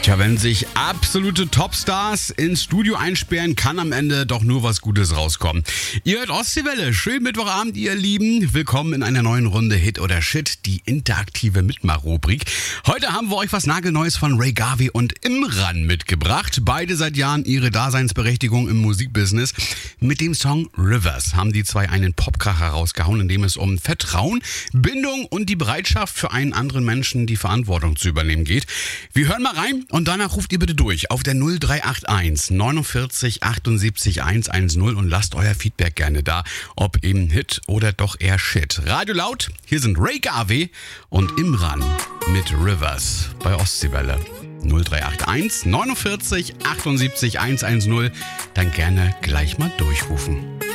Tja, wenn sich absolute Topstars ins Studio einsperren, kann am Ende doch nur was Gutes rauskommen. Ihr hört Ostseewelle. Schönen Mittwochabend, ihr Lieben. Willkommen in einer neuen Runde Hit oder Shit, die interaktive Mitmach-Rubrik. Heute haben wir euch was Nagelneues von Ray Garvey und Imran mitgebracht. Beide seit Jahren ihre Daseinsberechtigung im Musikbusiness. Mit dem Song Rivers haben die zwei einen Popkracher rausgehauen, in dem es um Vertrauen, Bindung und die Bereitschaft für einen anderen Menschen die Verantwortung zu übernehmen geht. Wir hören mal rein und danach ruft ihr bitte durch auf der 0381 49 78 110 und lasst euer Feedback gerne da, ob eben Hit oder doch eher Shit. Radio laut, hier sind Ray Garvey und Imran mit Rivers bei Ostseewelle. 0381 49 78 110, dann gerne gleich mal durchrufen.